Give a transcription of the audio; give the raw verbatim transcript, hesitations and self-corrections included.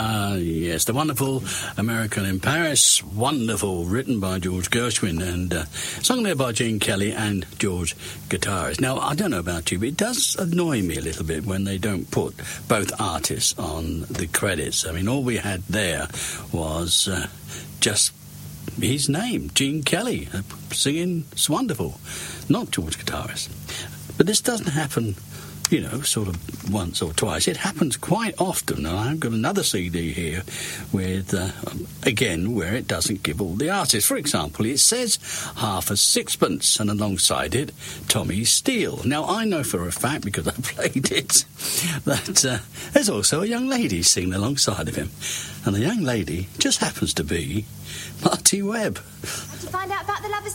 Ah, yes, the wonderful American in Paris. Wonderful, written by George Gershwin and uh, sung there by Gene Kelly and George Guitaris. Now, I don't know about you, but it does annoy me a little bit when they don't put both artists on the credits. I mean, all we had there was uh, just his name, Gene Kelly, uh, singing. It's wonderful. Not George Guitaris. But this doesn't happen, you know, sort of once or twice. It happens quite often, and I've got another C D here with, uh, again, where it doesn't give all the artists. For example, it says Half a Sixpence, and alongside it, Tommy Steele. Now, I know for a fact, because I played it, that uh, there's also a young lady singing alongside of him. And the young lady just happens to be Marty Webb. How'd you find out about the Lovers'